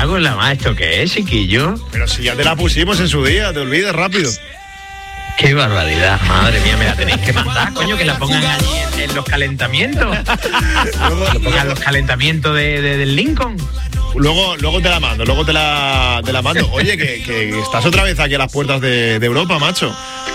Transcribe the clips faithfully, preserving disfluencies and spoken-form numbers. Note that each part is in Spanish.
cago en la madre, ¿esto qué es, chiquillo? Pero si ya te la pusimos en su día, te olvides rápido. ¡Qué barbaridad! Madre mía, me la tenéis que mandar, coño, que la pongan allí en, en los calentamientos. Que pongan los calentamientos de, de, del Lincoln. Luego, luego te la mando, luego te la, te la mando. Oye, que, que estás otra vez aquí a las puertas de, de Europa, macho.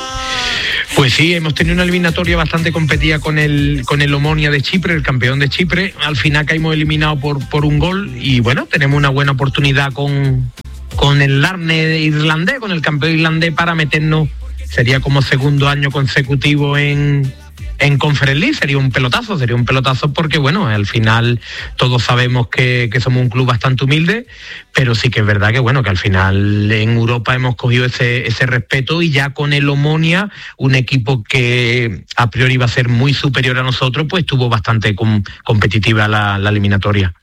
Pues sí, hemos tenido una eliminatoria bastante competida con el con el Omonia de Chipre, el campeón de Chipre. Al final caímos eliminados por, por un gol y bueno, tenemos una buena oportunidad con, con el Larne irlandés, con el campeón irlandés para meternos. Sería como segundo año consecutivo en, en Conference League, sería un pelotazo, sería un pelotazo porque, bueno, al final todos sabemos que, que somos un club bastante humilde, pero sí que es verdad que, bueno, que al final en Europa hemos cogido ese, ese respeto y ya con el Omonia, un equipo que a priori iba a ser muy superior a nosotros, pues estuvo bastante com- competitiva la, la eliminatoria.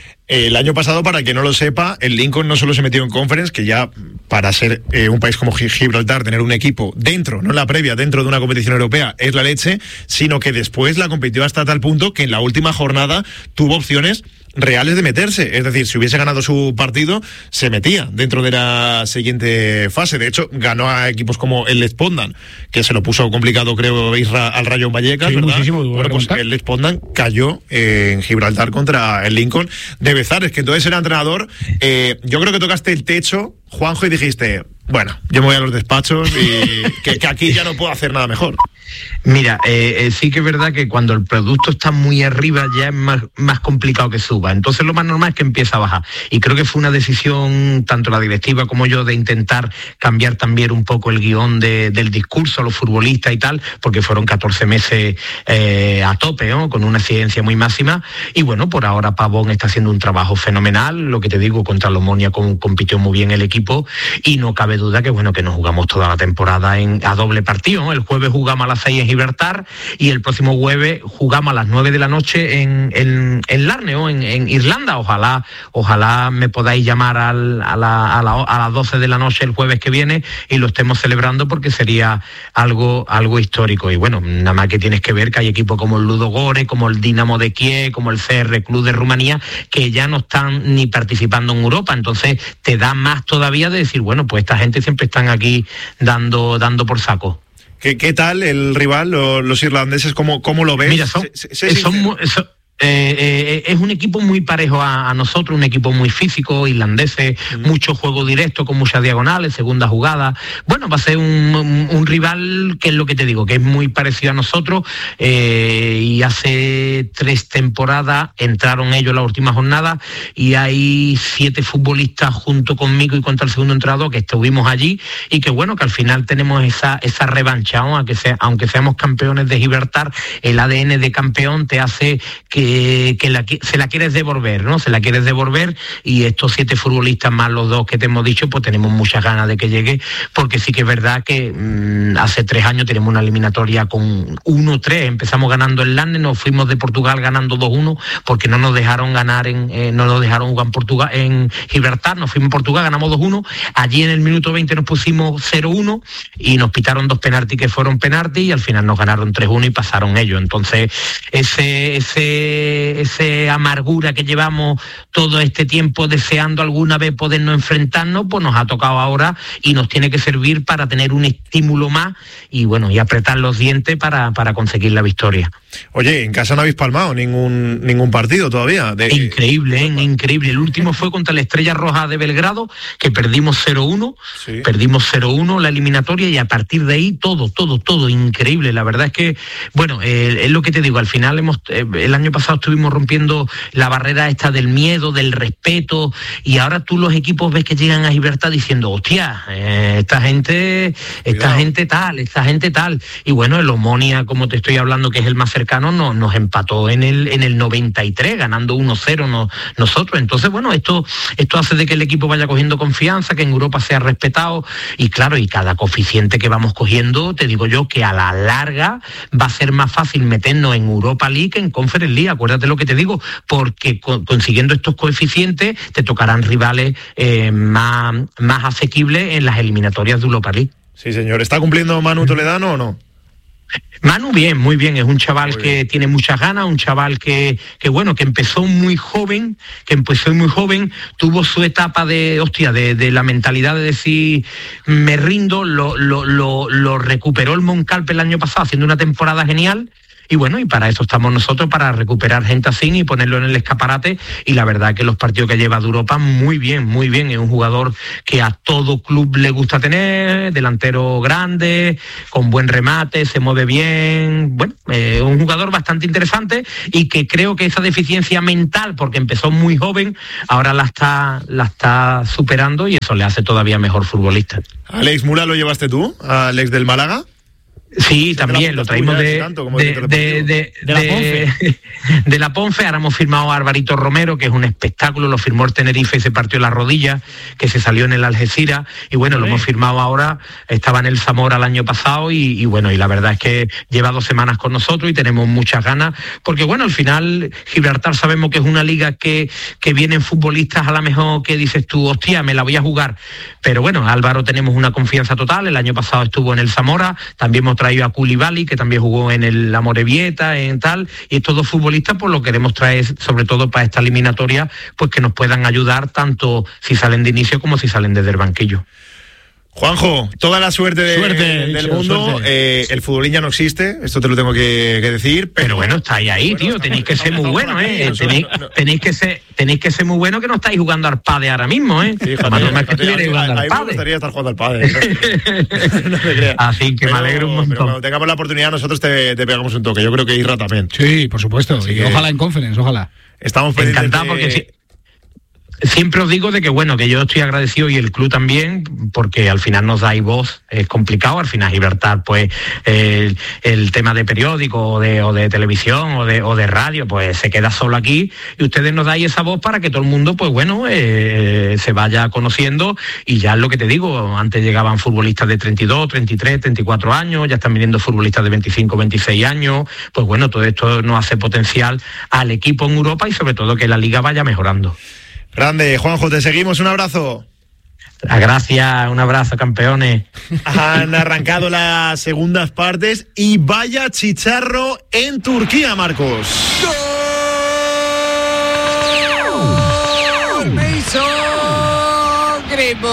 El año pasado, para quien no lo sepa, el Lincoln no solo se metió en Conference, que ya para ser eh, un país como Gibraltar, tener un equipo dentro, no en la previa, dentro de una competición europea, es la leche, sino que después la compitió hasta tal punto que en la última jornada tuvo opciones reales de meterse, es decir, si hubiese ganado su partido, se metía dentro de la siguiente fase. De hecho, ganó a equipos como el Lespondan, que se lo puso complicado, creo, Isra, al Rayo Vallecas, sí, ¿verdad? Bueno, pues el Lespondan cayó eh, en Gibraltar contra el Lincoln de Bezares, que entonces era entrenador. Eh, yo creo que tocaste el techo, Juanjo, y dijiste, bueno, yo me voy a los despachos y que, que aquí ya no puedo hacer nada mejor. Mira, eh, eh, sí que es verdad que cuando el producto está muy arriba ya es más, más complicado que suba. Entonces lo más normal es que empiece a bajar. Y creo que fue una decisión, tanto la directiva como yo, de intentar cambiar también un poco el guión de, del discurso a los futbolistas y tal, porque fueron catorce meses eh, a tope, ¿no? Con una exigencia muy máxima. Y bueno, por ahora Pavón está haciendo un trabajo fenomenal. Lo que te digo, contra el Omonia con, compitió muy bien el equipo y no cabe duda que, bueno, que nos jugamos toda la temporada en, a doble partido, ¿no? El jueves jugamos a las seis en Gibraltar y el próximo jueves jugamos a las nueve de la noche en, en, en Larne, en, en Irlanda. Ojalá ojalá me podáis llamar al, a, la, a, la, a las doce de la noche el jueves que viene y lo estemos celebrando porque sería algo, algo histórico. Y bueno, nada más que tienes que ver que hay equipos como el Ludogorets, como el Dinamo de Kiev, como el C R Club de Rumanía, que ya no están ni participando en Europa. Entonces te da más todavía de decir, bueno, pues esta gente siempre están aquí dando, dando por saco. ¿Qué, qué tal el rival, los, los irlandeses? ¿Cómo, cómo lo ves? Mira, son, se, se, se son, son, son Eh, eh, es un equipo muy parejo a, a nosotros, un equipo muy físico, irlandeses, mm. mucho juego directo con muchas diagonales, segunda jugada. Bueno, va a ser un, un, un rival que es lo que te digo, que es muy parecido a nosotros eh, y hace tres temporadas entraron ellos la última jornada y hay siete futbolistas junto conmigo y contra el segundo entrenador que estuvimos allí y que bueno, que al final tenemos esa, esa revancha, ¿no? Aunque, sea, aunque seamos campeones de Gibraltar, el A D N de campeón te hace que que la, se la quieres devolver, ¿no? Se la quieres devolver y estos siete futbolistas más los dos que te hemos dicho, pues tenemos muchas ganas de que llegue, porque sí que es verdad que mmm, hace tres años tenemos una eliminatoria con uno tres, empezamos ganando el Larne, nos fuimos de Portugal ganando dos uno, porque no nos dejaron ganar, en, eh, no nos dejaron jugar en, Portugal, en Gibraltar, nos fuimos en Portugal, ganamos dos uno, allí en el minuto veinte nos pusimos cero uno y nos pitaron dos penaltis que fueron penaltis y al final nos ganaron tres uno y pasaron ellos. Entonces ese... ese esa amargura que llevamos todo este tiempo deseando alguna vez podernos enfrentarnos, pues nos ha tocado ahora y nos tiene que servir para tener un estímulo más y bueno, y apretar los dientes para, para conseguir la victoria. Oye, en casa no habéis palmado ningún ningún partido todavía. De... Increíble, ¿eh? Increíble. El último fue contra la Estrella Roja de Belgrado, que perdimos cero uno, sí. perdimos cero uno la eliminatoria y a partir de ahí todo, todo, todo increíble. La verdad es que, bueno, eh, es lo que te digo, al final hemos eh, el año pasado estuvimos rompiendo la barrera esta del miedo, del respeto, y ahora tú los equipos ves que llegan a Gibraltar diciendo, hostia, eh, esta gente, esta Cuidado. gente tal, esta gente tal. Y bueno, el Omonia, como te estoy hablando, que es el más cercano, no, nos empató en el en el noventa y tres, ganando uno cero no, nosotros. Entonces, bueno, esto, esto hace de que el equipo vaya cogiendo confianza, que en Europa sea respetado, y claro, y cada coeficiente que vamos cogiendo, te digo yo que a la larga va a ser más fácil meternos en Europa League que en Conference League. Acuérdate lo que te digo, porque con, consiguiendo estos coeficientes te tocarán rivales eh, más, más asequibles en las eliminatorias de Europa League. Sí, señor. ¿Está cumpliendo Manu Toledano o no? Manu bien, muy bien, es un chaval que tiene muchas ganas, un chaval que, que bueno, que empezó muy joven, que empezó muy joven, tuvo su etapa de, hostia, de, de la mentalidad de decir, me rindo, lo, lo, lo, lo recuperó el Moncalpe el año pasado haciendo una temporada genial. Y bueno, y para eso estamos nosotros, para recuperar gente así y ponerlo en el escaparate. Y la verdad que los partidos que lleva de Europa, muy bien, muy bien. Es un jugador que a todo club le gusta tener, delantero grande, con buen remate, se mueve bien. Bueno, es eh, un jugador bastante interesante y que creo que esa deficiencia mental, porque empezó muy joven, ahora la está, la está superando y eso le hace todavía mejor futbolista. Alex Mula, ¿lo llevaste tú? ¿Alex del Málaga? Sí, también lo traímos de, tanto, de, de, de, de, de, la Ponfe. de la Ponfe. Ahora hemos firmado a Alvarito Romero, que es un espectáculo, lo firmó el Tenerife y se partió la rodilla, que se salió en el Algeciras, y bueno, sí. Lo hemos firmado ahora, estaba en el Zamora el año pasado, y, y bueno, y la verdad es que lleva dos semanas con nosotros y tenemos muchas ganas, porque bueno, al final Gibraltar sabemos que es una liga que, que vienen futbolistas a lo mejor que dices tú, hostia, me la voy a jugar, pero bueno, Álvaro tenemos una confianza total, el año pasado estuvo en el Zamora, también hemos traído a Koulibaly, que también jugó en el Amorebieta, en tal, y estos dos futbolistas pues lo queremos traer sobre todo para esta eliminatoria, pues que nos puedan ayudar tanto si salen de inicio como si salen desde el banquillo. Juanjo, toda la suerte, de, suerte del dicho, mundo. Suerte. Eh, el futbolín ya no existe, esto te lo tengo que, que decir. Pero, pero bueno, estáis ahí, bueno, tío. Tenéis que ser muy buenos, ¿eh? Aquí, tenéis, no, no. tenéis, que ser, tenéis que ser muy buenos, que no estáis jugando al pádel ahora mismo, ¿eh? Sí, Más normal que estuvierais jugando al pádel. Me gustaría estar jugando al pádel. No te creas. Así que pero, me alegro un montón. Pero cuando tengamos la oportunidad, nosotros te, te pegamos un toque. Yo creo que Isra también. Sí, por supuesto. Así y que ojalá en Conference, ojalá. Estamos encantado de... porque sí. Siempre os digo de que bueno, que yo estoy agradecido y el club también, porque al final nos dais voz, es complicado, al final Gibraltar, pues el, el tema de periódico o de, o de televisión o de, o de radio, pues se queda solo aquí y ustedes nos dais esa voz para que todo el mundo, pues bueno, eh, se vaya conociendo y ya es lo que te digo, antes llegaban futbolistas de treinta y dos, treinta y tres, treinta y cuatro años, ya están viniendo futbolistas de veinticinco, veintiséis años, pues bueno, todo esto nos hace potencial al equipo en Europa y sobre todo que la liga vaya mejorando. Grande, Juanjo, te seguimos, un abrazo. Gracias, un abrazo, campeones. Han arrancado las segundas partes y vaya chicharro en Turquía, Marcos. ¡Gol! Mason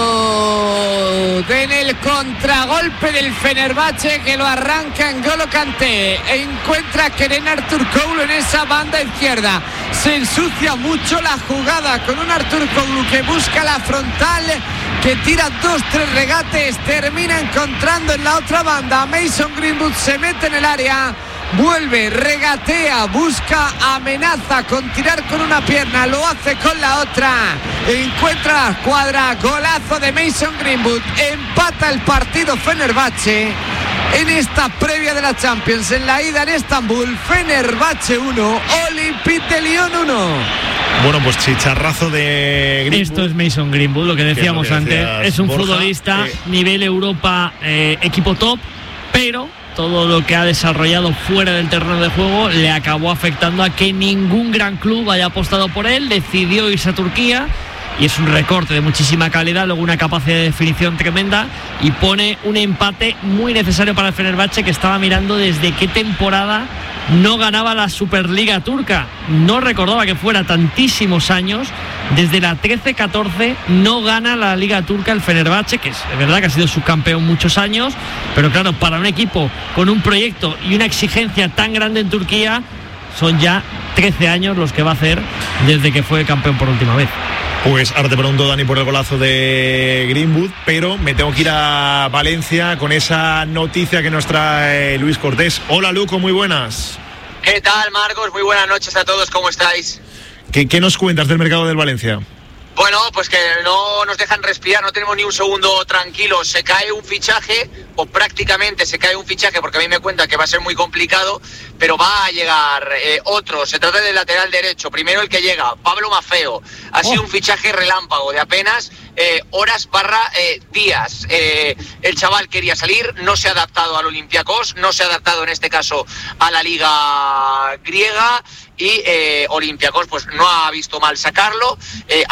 Greenwood en el contragolpe del Fenerbahce, que lo arranca en N'Golo Kanté. Encuentra a Kerem Aktürkoğlu en esa banda izquierda. Se ensucia mucho la jugada con un Aktürkoğlu que busca la frontal, que tira dos, tres regates, termina encontrando en la otra banda. Mason Greenwood se mete en el área, vuelve, regatea, busca, amenaza con tirar con una pierna, lo hace con la otra, encuentra la escuadra, golazo de Mason Greenwood, empata el partido Fenerbahce en esta previa de la Champions, en la ida en Estambul. Fenerbahce uno, Olympique de Lyon uno. Bueno, pues chicharrazo de Greenwood. Esto es Mason Greenwood, lo que decíamos es lo que antes. Es un Borja, futbolista eh. nivel Europa, eh, equipo top, pero todo lo que ha desarrollado fuera del terreno de juego le acabó afectando a que ningún gran club haya apostado por él. Decidió irse a Turquía y es un recorte de muchísima calidad, luego una capacidad de definición tremenda y pone un empate muy necesario para el Fenerbahce, que estaba mirando desde qué temporada no ganaba la Superliga turca. No recordaba que fuera tantísimos años. Desde la trece catorce no gana la Liga Turca el Fenerbahce, que es verdad que ha sido subcampeón muchos años, pero claro, para un equipo con un proyecto y una exigencia tan grande en Turquía, son ya trece años los que va a hacer desde que fue campeón por última vez. Pues ahora te pregunto, Dani, por el golazo de Greenwood, pero me tengo que ir a Valencia con esa noticia que nos trae Luis Cortés. Hola, Luco, muy buenas. ¿Qué tal, Marcos? Muy buenas noches a todos, ¿cómo estáis? ¿Qué, qué nos cuentas del mercado del Valencia? Bueno, pues que no nos dejan respirar, no tenemos ni un segundo tranquilos. Se cae un fichaje, o prácticamente se cae un fichaje, porque a mí me cuenta que va a ser muy complicado, pero va a llegar eh, otro. Se trata del lateral derecho. Primero el que llega, Pablo Maffeo. Ha sido oh. un fichaje relámpago de apenas eh, horas barra eh, días. Eh, el chaval quería salir, no se ha adaptado al Olympiacos, no se ha adaptado en este caso a la liga griega. Y eh, Olympiacos pues no ha visto mal sacarlo, eh, ha llegado a un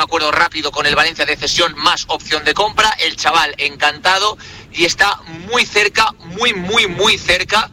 acuerdo rápido con el Valencia de cesión más opción de compra. El chaval encantado y está muy cerca, muy, muy, muy cerca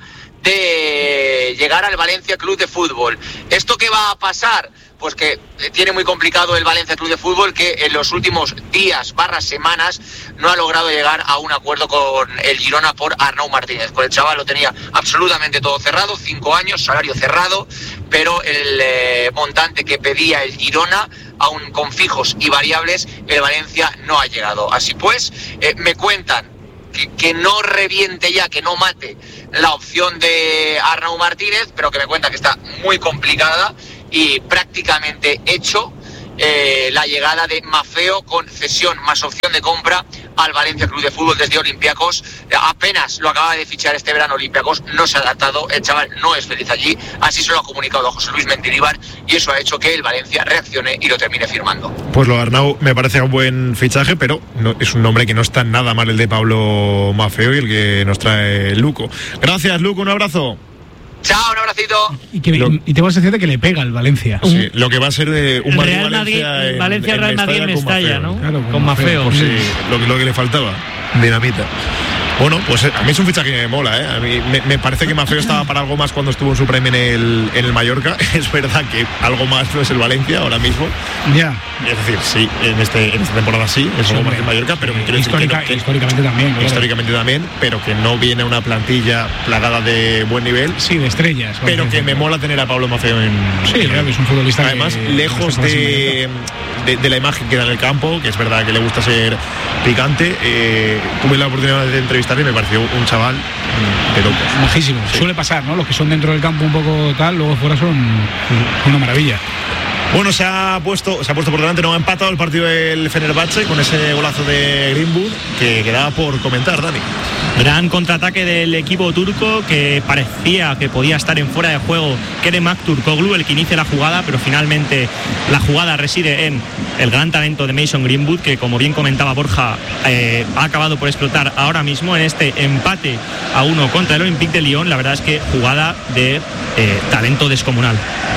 de llegar al Valencia Club de Fútbol. ¿Esto qué va a pasar? Pues que tiene muy complicado el Valencia Club de Fútbol, que en los últimos días barra semanas no ha logrado llegar a un acuerdo con el Girona por Arnau Martínez. Con el chaval lo tenía absolutamente todo cerrado, cinco años, salario cerrado, pero el eh, montante que pedía el Girona, aún con fijos y variables, el Valencia no ha llegado. Así pues, eh, me cuentan que, que no reviente ya, que no mate la opción de Arnau Martínez, pero que me cuenta que está muy complicada y prácticamente hecho eh, la llegada de Maffeo con cesión más opción de compra al Valencia Club de Fútbol desde Olympiacos. Eh, apenas lo acaba de fichar este verano Olympiacos, no se ha adaptado, el chaval no es feliz allí, así se lo ha comunicado a José Luis Mendilibar y eso ha hecho que el Valencia reaccione y lo termine firmando. Pues lo de Arnau me parece un buen fichaje, pero no, es un nombre que no está nada mal el de Pablo Maffeo y el que nos trae Luco. Gracias, Luco, un abrazo. Chao, un abracito. Y, que, lo, y tengo la sensación de que le pega al Valencia. Sí, lo que va a ser de un Real Madrid, Valencia, Valencia Real Madrid en Mestalla, ¿no? Claro, con, con Maffeo. Pues sí, lo, lo que le faltaba, dinamita. Bueno, pues a mí es un fichaje que me mola, ¿eh? A mí me, me parece que Maffeo estaba para algo más cuando estuvo en su prime en el, en el Mallorca. Es verdad que algo más no es el Valencia ahora mismo. Ya. Es decir, sí, en, este, en esta temporada sí, es algo más que el Mallorca, pero sí, histórica, que, que, históricamente también. Claro. Históricamente también, pero que no viene una plantilla plagada de buen nivel. Sí, de estrellas. Pero que me mola tener a Pablo Maffeo en... Sí, claro, que es un futbolista. Además, que, lejos de, de, de la imagen que da en el campo, que es verdad que le gusta ser picante, eh, tuve la oportunidad de entrevistarle y me pareció un chaval de locos. Majísimo. Sí. Suele pasar, ¿no? Los que son dentro del campo un poco tal, luego fuera son mm. una maravilla. Bueno, se ha puesto se ha puesto por delante, no ha empatado el partido del Fenerbahce con ese golazo de Greenwood que quedaba por comentar, Dani. Gran contraataque del equipo turco que parecía que podía estar en fuera de juego Kerem Aktürkoğlu, el que inicia la jugada, pero finalmente la jugada reside en el gran talento de Mason Greenwood, que como bien comentaba Borja, eh, ha acabado por explotar ahora mismo en este empate a uno contra el Olympique de Lyon. La verdad es que jugada de eh, talento descomunal.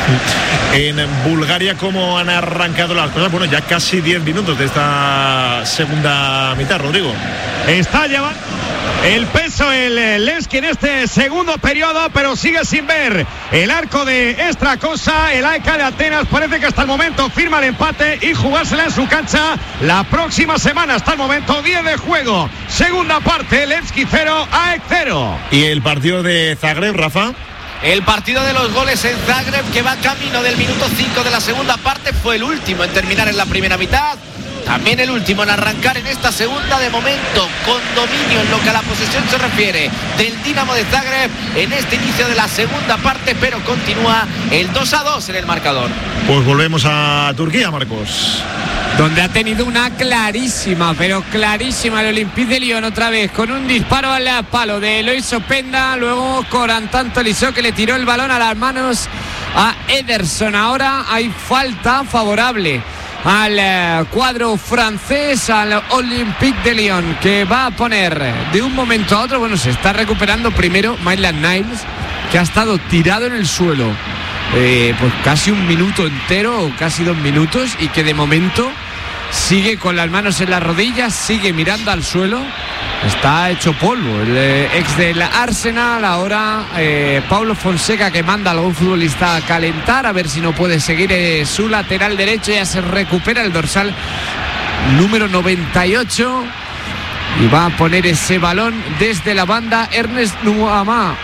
En Bulgaria, ¿cómo han arrancado las cosas? Bueno, ya casi diez minutos de esta segunda mitad, Rodrigo. Está llevando el peso el Levski en este segundo periodo, pero sigue sin ver el arco de Strakosa. El A E K de Atenas parece que hasta el momento firma el empate y jugársela en su cancha la próxima semana. Hasta el momento diez de juego, segunda parte, Levski cero, A E K cero. ¿Y el partido de Zagreb, Rafa? El partido de los goles en Zagreb, que va camino del minuto cinco de la segunda parte, fue el último en terminar en la primera mitad. También el último en arrancar en esta segunda, de momento con dominio en lo que a la posesión se refiere del Dinamo de Zagreb en este inicio de la segunda parte, pero continúa el dos a dos en el marcador. Pues volvemos a Turquía, Marcos, donde ha tenido una clarísima, pero clarísima el Olympique de Lyon otra vez, con un disparo al palo de Elois Openda, luego Corentin Tolisso que le tiró el balón a las manos a Ederson. Ahora hay falta favorable al eh, cuadro francés, al Olympique de Lyon, que va a poner de un momento a otro, bueno, se está recuperando primero Maitland Niles, que ha estado tirado en el suelo eh, pues casi un minuto entero, o casi dos minutos, y que de momento sigue con las manos en las rodillas, sigue mirando al suelo. Está hecho polvo el eh, ex del Arsenal. Ahora eh, Paulo Fonseca, que manda a algún futbolista a calentar, a ver si no puede seguir eh, su lateral derecho. Ya se recupera el dorsal número noventa y ocho y va a poner ese balón desde la banda Ernest Nuamá.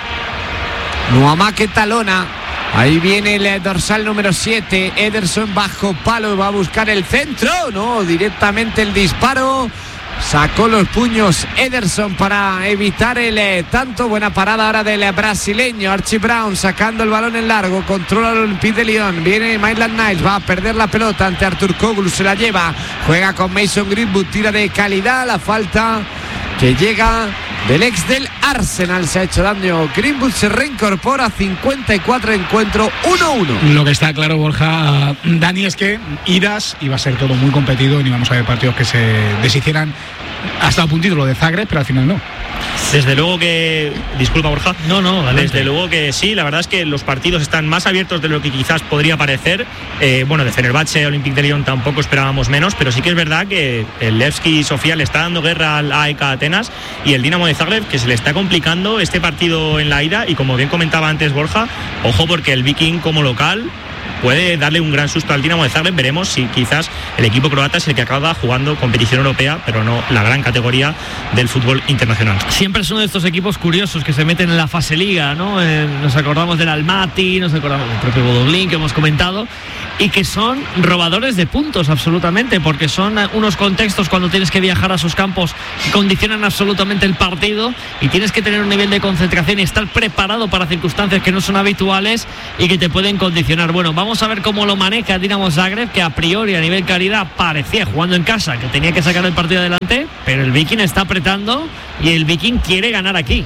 Nuamá que talona. Ahí viene el dorsal número siete, Ederson bajo palo, va a buscar el centro, no, directamente el disparo. Sacó los puños Ederson para evitar el eh, tanto. Buena parada ahora del eh, brasileño Archie Brown, sacando el balón en largo. Controla el Olympique de Lyon. Viene Maitland Niles, va a perder la pelota ante Aktürkoğlu, se la lleva. Juega con Mason Greenwood, tira de calidad. La falta que llega del ex del Arsenal. Se ha hecho daño Greenwood, se reincorpora, cincuenta y cuatro encuentro, uno uno. Lo que está claro, Borja, Dani, es que idas iba a ser todo muy competido y ni vamos a ver partidos que se deshicieran. Ha estado a puntito lo de Zagreb, pero al final no. Desde luego que... Disculpa, Borja. No, no, adelante. Desde luego que sí, la verdad es que los partidos están más abiertos de lo que quizás podría parecer. Eh, bueno, de Fenerbahce, Olympique de Lyon tampoco esperábamos menos, pero sí que es verdad que el Levski Sofía le está dando guerra al A E K Atenas y el Dinamo de Zagreb, que se le está complicando este partido en la ida, y como bien comentaba antes Borja, ojo porque el Viking como local puede darle un gran susto al Dinamo de Zagreb. Veremos si quizás el equipo croata es el que acaba jugando competición europea, pero no la gran categoría del fútbol internacional. Siempre es uno de estos equipos curiosos que se meten en la fase liga, ¿no? Eh, nos acordamos del Almaty, nos acordamos del propio Bodolín que hemos comentado, y que son robadores de puntos absolutamente, porque son unos contextos cuando tienes que viajar a sus campos que condicionan absolutamente el partido y tienes que tener un nivel de concentración y estar preparado para circunstancias que no son habituales y que te pueden condicionar. Bueno, vamos a ver cómo lo maneja el Dinamo Zagreb, que a priori a nivel calidad parecía, jugando en casa, que tenía que sacar el partido adelante, pero el Viking está apretando y el Viking quiere ganar aquí.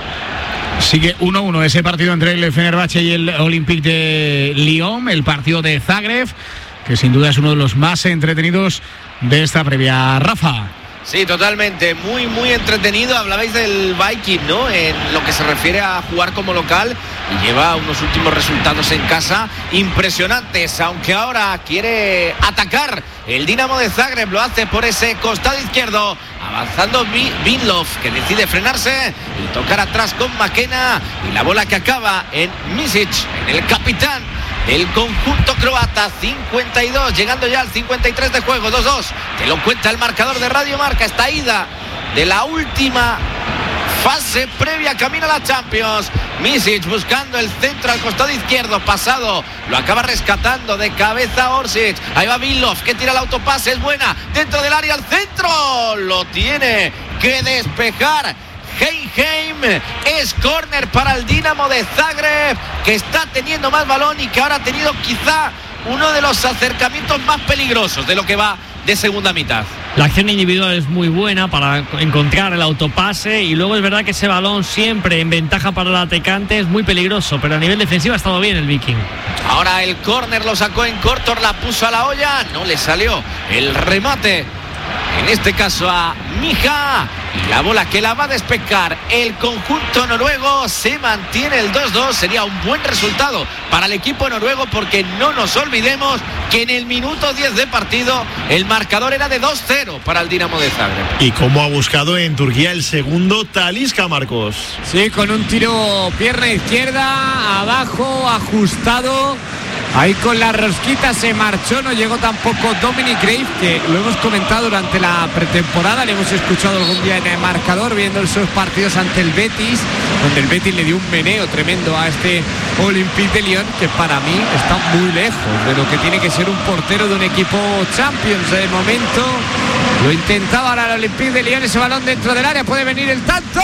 Sigue uno uno ese partido entre el Fenerbahce y el Olympique de Lyon, el partido de Zagreb, que sin duda es uno de los más entretenidos de esta previa. Rafa. Sí, totalmente, muy muy entretenido. Hablabais del Viking, ¿no? En lo que se refiere a jugar como local, y lleva unos últimos resultados en casa impresionantes, aunque ahora quiere atacar el Dinamo de Zagreb. Lo hace por ese costado izquierdo, avanzando Vinlov, que decide frenarse y tocar atrás con McKenna, y la bola que acaba en Misic, en el capitán del conjunto croata. Cincuenta y dos, llegando ya al cincuenta y tres de juego, dos dos. Te lo cuenta el marcador de Radio Marca. Esta ida de la última fase previa camino a la Champions. Misic buscando el centro al costado izquierdo, pasado, lo acaba rescatando de cabeza Orsic. Ahí va Vinlov, que tira el autopase, es buena, dentro del área, al centro, lo tiene que despejar Heinheim. Es córner para el Dinamo de Zagreb, que está teniendo más balón y que ahora ha tenido quizá uno de los acercamientos más peligrosos de lo que va de segunda mitad. La acción individual es muy buena para encontrar el autopase, y luego es verdad que ese balón siempre en ventaja para el atacante es muy peligroso, pero a nivel defensivo ha estado bien el Viking. Ahora el córner lo sacó en corto, la puso a la olla, no le salió el remate, en este caso a Mija, y la bola que la va a despejar el conjunto noruego. Se mantiene el dos dos, sería un buen resultado para el equipo noruego, porque no nos olvidemos que en el minuto diez de partido el marcador era de dos cero para el Dinamo de Zagreb. Y cómo ha buscado en Turquía el segundo Talisca, Marcos. Sí, con un tiro pierna izquierda, abajo, ajustado. Ahí con la rosquita se marchó, no llegó tampoco Dominic Grave, que lo hemos comentado durante la pretemporada, le hemos escuchado algún día en el marcador viendo esos partidos ante el Betis, donde el Betis le dio un meneo tremendo a este Olympique de Lyon, que para mí está muy lejos de lo que tiene que ser un portero de un equipo Champions. De momento lo intentaba ahora el Olympique de Lyon, ese balón dentro del área, puede venir el tanto.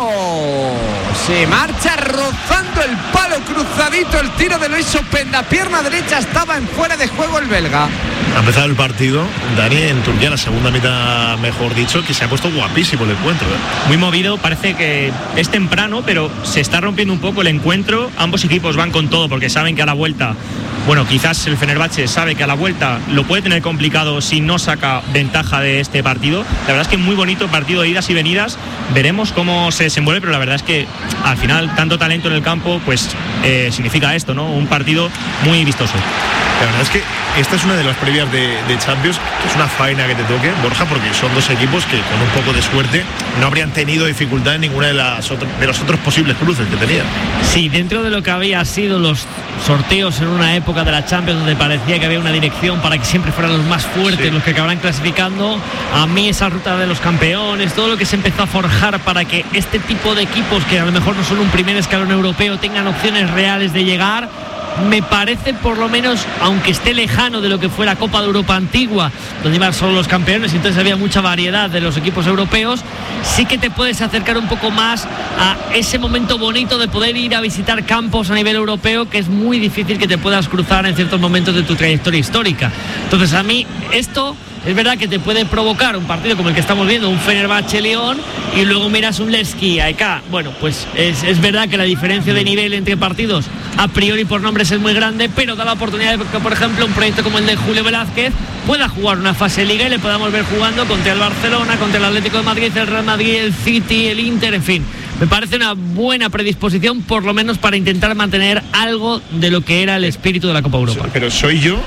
Se marcha rozando el palo, cruzadito el tiro de Luis Openda, pierna derecha, estaba en fuera de juego el belga. Ha empezado el partido, Dani, en Turquía, la segunda mitad, mejor dicho, que se ha puesto guapísimo el encuentro, ¿eh? Muy movido, parece que es temprano, pero se está rompiendo un poco el encuentro. Ambos equipos van con todo porque saben que a la vuelta, bueno, quizás el Fenerbahce sabe que a la vuelta lo puede tener complicado si no saca ventaja de este partido. La verdad es que muy bonito partido de idas y venidas. Veremos cómo se desenvuelve, pero la verdad es que al final tanto talento en el campo pues eh, significa esto, ¿no? Un partido muy vistoso. La verdad es que esta es una de las previas de, de Champions, que es una faena que te toque, Borja, porque son dos equipos que con un poco de suerte no habrían tenido dificultad en ninguna de las otras, de los otros posibles cruces que tenían. Sí, dentro de lo que había sido los sorteos en una época de la Champions donde parecía que había una dirección para que siempre fueran los más fuertes, sí, los que acabarán clasificando, a mí esa ruta de los campeones, todo lo que se empezó a forjar para que este tipo de equipos, que a lo mejor no son un primer escalón europeo, tengan opciones reales de llegar, me parece, por lo menos, aunque esté lejano de lo que fue la Copa de Europa antigua, donde iban solo los campeones, entonces había mucha variedad de los equipos europeos, sí que te puedes acercar un poco más a ese momento bonito de poder ir a visitar campos a nivel europeo, que es muy difícil que te puedas cruzar en ciertos momentos de tu trayectoria histórica. Entonces a mí esto es verdad que te puede provocar un partido como el que estamos viendo, un Fenerbahce-León, y luego miras un Levski A E K. Bueno, pues es, es verdad que la diferencia de nivel entre partidos a priori por nombres es muy grande, pero da la oportunidad de que, por ejemplo, un proyecto como el de Julio Velázquez pueda jugar una fase de liga y le podamos ver jugando contra el Barcelona, contra el Atlético de Madrid, el Real Madrid, el City, el Inter, en fin. Me parece una buena predisposición, por lo menos para intentar mantener algo de lo que era el espíritu de la Copa Europa. Pero ¿soy yo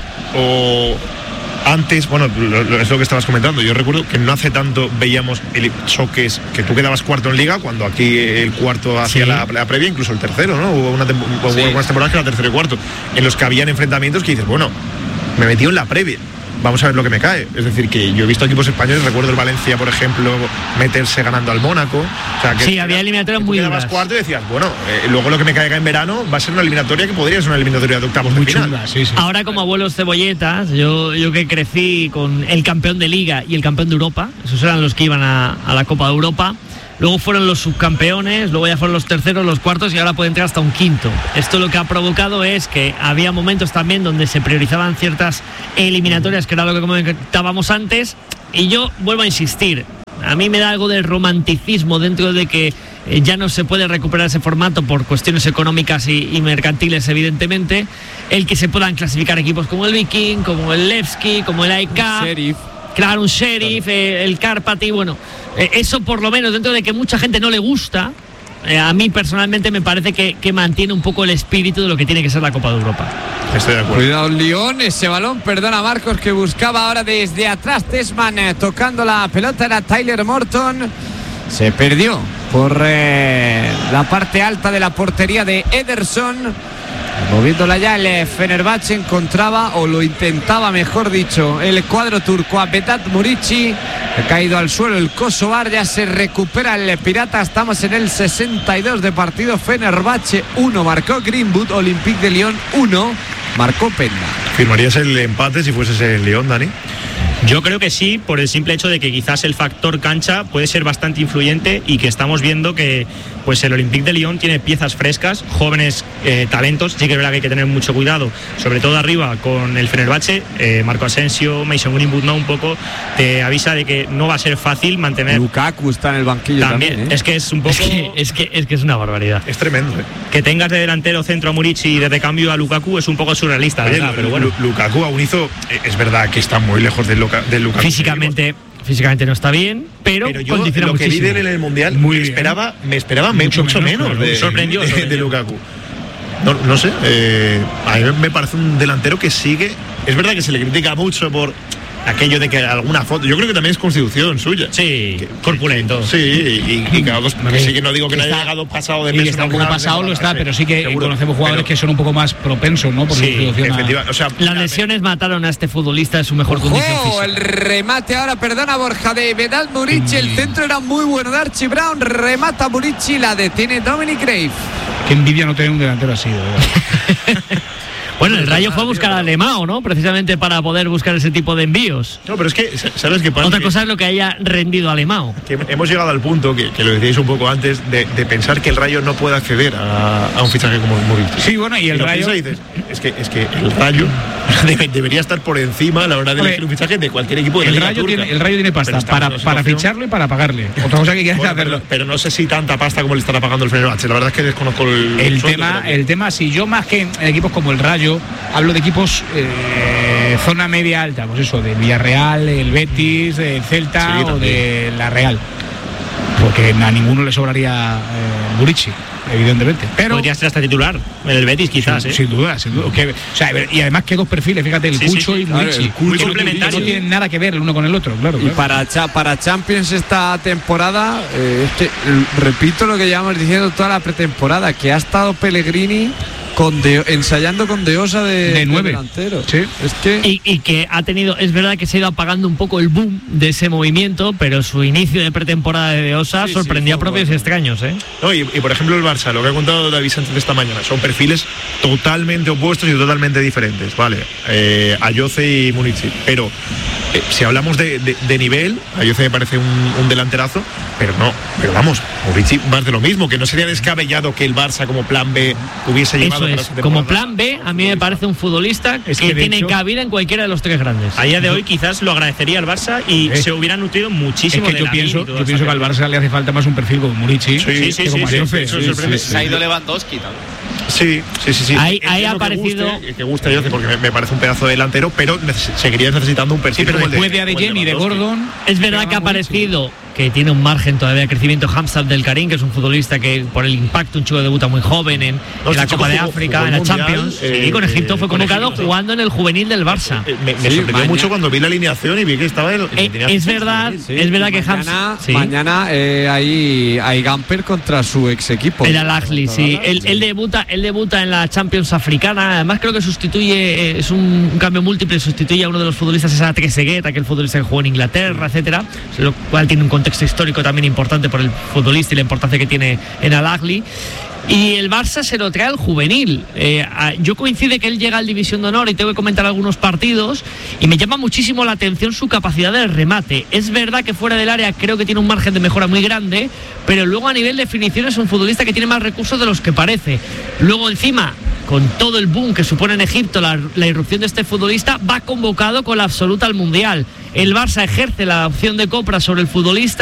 o antes? Bueno, lo, lo, es lo que estabas comentando. Yo recuerdo que no hace tanto veíamos el choques, que tú quedabas cuarto en liga, cuando aquí el cuarto hacía sí. la, la previa, incluso el tercero, ¿no? Hubo, una tempo, sí. hubo algunas temporadas que era tercero y cuarto, en los que habían enfrentamientos que dices, bueno, me metí en la previa, vamos a ver lo que me cae. Es decir, que yo he visto equipos españoles, recuerdo el Valencia, por ejemplo, meterse ganando al Mónaco. O sea, que sí, había eliminatorias muy duras. Cuarto y decías, bueno, eh, luego lo que me caiga en verano va a ser una eliminatoria que podría ser una eliminatoria de octavos muy de final. Chula, sí, sí. Ahora, como abuelos cebolletas, yo, yo que crecí con el campeón de Liga y el campeón de Europa, esos eran los que iban a, a la Copa de Europa. Luego fueron los subcampeones, luego ya fueron los terceros, los cuartos y ahora puede entrar hasta un quinto. Esto lo que ha provocado es que había momentos también donde se priorizaban ciertas eliminatorias, que era lo que comentábamos antes, y yo vuelvo a insistir, a mí me da algo de romanticismo dentro de que eh, ya no se puede recuperar ese formato por cuestiones económicas y, y mercantiles, evidentemente, el que se puedan clasificar equipos como el Viking, como el Levski, como el A E K. Sheriff. Claro, un Sheriff, eh, el Karpati, bueno, eh, eso por lo menos, dentro de que mucha gente no le gusta, eh, a mí personalmente me parece que, que mantiene un poco el espíritu de lo que tiene que ser la Copa de Europa. Estoy de acuerdo. Cuidado, Lyon, ese balón, perdona Marcos, que buscaba ahora desde atrás Tesman eh, tocando la pelota, era Tyler Morton, se perdió por eh, la parte alta de la portería de Ederson. Moviéndola ya el Fenerbahce, encontraba o lo intentaba, mejor dicho, el cuadro turco a Vedat Murici. Ha caído al suelo el Kosovar, ya se recupera el Pirata. Estamos en el sesenta y dos de partido. Fenerbahce uno, marcó Greenwood. Olympique de Lyon uno, marcó Penda. ¿Firmarías el empate si fueses el Lyon, Dani? Yo creo que sí, por el simple hecho de que quizás el factor cancha puede ser bastante influyente y que estamos viendo que pues el Olympique de Lyon tiene piezas frescas, jóvenes eh, talentos. Sí que es verdad que hay que tener mucho cuidado, sobre todo arriba con el Fenerbahce. eh, Marco Asensio, Mason Greenwood, no, un poco te avisa de que no va a ser fácil mantener. Lukaku está en el banquillo también, también ¿eh? Es que es un poco es que, es que es que es una barbaridad, es tremendo, ¿eh? Que tengas de delantero centro a Murici y de recambio a Lukaku es un poco surrealista. Oye, ¿verdad? Pero bueno, Lukaku aún hizo, es verdad que está muy lejos del, Luka, del Lukaku físicamente. Físicamente no está bien, pero, pero yo condiciona lo que muchísimo. vi en el Mundial Muy me esperaba, me esperaba mucho, mucho menos, menos de, me sorprendió, de, sorprendió. de Lukaku. No, no sé, eh, a mí me parece un delantero que sigue. Es verdad que se le critica mucho por aquello de que alguna foto, yo creo que también es constitución suya. Sí, que, corpulento. Sí, y, y, y cada dos, que sí, que no digo que no haya llegado pasado de peso. Y está un poco pasado, lo está, pero sí que seguro, conocemos jugadores que son un poco más propensos, ¿no? Por sí, efectivamente. O sea, las lesiones mataron a este futbolista de su mejor ¡Ojo! condición física. El remate ahora, perdona Borja, de Vedat Murici, el centro era muy bueno de Archie Brown, remata Murici, la detiene Dominic Grave. Qué envidia no tener un delantero así, de verdad. Bueno, el Rayo fue a buscar a Alemão, ¿no? Precisamente para poder buscar ese tipo de envíos. No, pero es que, ¿sabes qué pasa? Otra que, cosa es lo que haya rendido Alemão. Que hemos llegado al punto, que, que lo decíais un poco antes, de, de pensar que el Rayo no puede acceder a, a un fichaje como Murici. Sí, bueno, y el y Rayo... Dices, es, que, es que el Rayo debe, debería estar por encima a la hora de elegir un fichaje de cualquier equipo de la el Liga Rayo turca. Tiene, el Rayo tiene pasta para, para ficharlo y para pagarle. Otra cosa que quieras bueno, hacerlo. Pero, pero no sé si tanta pasta como le estará pagando el Fenerbahce. La verdad es que desconozco el, el, el tema. sueldo, El tema, si yo más que en equipos como el Rayo, hablo de equipos eh, zona media alta, pues eso, de Villarreal, el Betis, el Celta sí, o de la Real. Porque a ninguno le sobraría eh, Murici, evidentemente. Pero podría ser hasta titular en el Betis, quizás. Sin, ¿eh? sin duda, sin duda. Que, o sea, y además que dos perfiles, fíjate, el sí, Cucho sí, y Murici. Claro, muy complementarios. No tienen nada que ver el uno con el otro, claro. Y claro. para, cha, para Champions esta temporada, eh, es que repito lo que llevamos diciendo toda la pretemporada, que ha estado Pellegrini con de, ensayando con Deosa de, de nueve de delantero. Sí. Es que y, y que ha tenido, es verdad que se ha ido apagando un poco el boom de ese movimiento, pero su inicio de pretemporada de Deosa sí, sorprendía sí, a propios bueno. extraños, ¿eh? No, y, y por ejemplo el Barça, lo que ha contado David Sánchez esta mañana, son perfiles totalmente opuestos y totalmente diferentes, vale, eh, Ayoce y Murici, pero eh, si hablamos de, de, de nivel, Ayoce me parece un, un delanterazo, pero no, pero vamos, Murici más de lo mismo, que no sería descabellado que el Barça como plan B hubiese llevado Eso es, como plan B, a mí me parece un futbolista Es que, que, de tiene hecho, cabida en cualquiera de los tres grandes. A día de hoy quizás lo agradecería el Barça y Eh. se hubiera nutrido Es muchísimo que de yo Lamine pienso, y toda yo pienso que esa al Barça le hace falta más un perfil como Murici. Sí, sí, que como sí, Ayoce. sí, eso sorprende. Se ha ido Lewandowski también. Sí, sí, sí, sí. Ahí- Entiendo ahí ha que aparecido- guste, que gusta Ayoce porque me, me parece un pedazo de delantero, pero neces- seguirías necesitando un perfil. Sí, pero como el después de como el Adeyemi y de Lewandowski. Gordon. Es verdad que ha Murici. aparecido que tiene un margen todavía de crecimiento Hamzat del Karim, que es un futbolista que por el impacto, un chico debuta muy joven en, No, en la este Copa de chico jugó- África, jugó en la el Mundial, Champions. eh, sí, con Egipto fue con convocado Egipto. jugando en el juvenil del Barça. Eh, Me, me Sí, sorprendió mañana- mucho cuando vi la alineación y vi que estaba el. Eh, tenía- es verdad, Sí, es verdad que mañana, Hamzat. Sí. mañana eh, hay, hay Gamper contra su ex equipo. El Al-Ahly, sí. Él, él debuta, él debuta en la Champions africana. Además, creo que sustituye, eh, es un, un cambio múltiple, sustituye a uno de los futbolistas, esa Trezeguet, aquel futbolista que jugó en Inglaterra, etcétera. Lo cual tiene un contexto histórico también importante por el futbolista y la importancia que tiene en Al-Ahly. Y el Barça se lo trae al juvenil. Eh, a- yo coincide que él llega al División de Honor y tengo que comentar algunos partidos y me llama muchísimo la atención su capacidad de remate. Es verdad que fuera del área creo que tiene un margen de mejora muy grande, pero luego a nivel de definición es un futbolista que tiene más recursos de los que parece. Luego encima, con todo el boom que supone en Egipto la, la irrupción de este futbolista, va convocado con la absoluta al Mundial. El Barça ejerce la opción de compra sobre el futbolista.